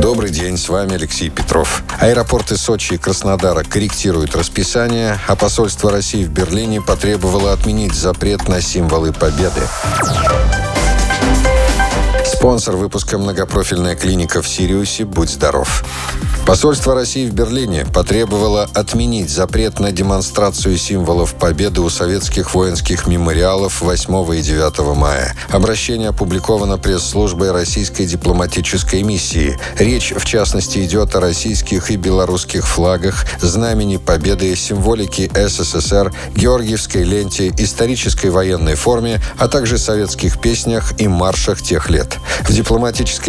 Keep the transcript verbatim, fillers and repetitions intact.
Добрый день, с вами Алексей Петров. Аэропорты Сочи и Краснодара корректируют расписание, а посольство России в Берлине потребовало отменить запрет на символы Победы. Спонсор выпуска — многопрофильная клиника в Сириусе «Будь здоров». Посольство России в Берлине потребовало отменить запрет на демонстрацию символов Победы у советских воинских мемориалов восьмого и девятого мая. Обращение опубликовано пресс-службой российской дипломатической миссии. Речь, в частности, идет о российских и белорусских флагах, знамени Победы, символике СССР, георгиевской ленте, исторической военной форме, а также советских песнях и маршах тех лет. В дипломатической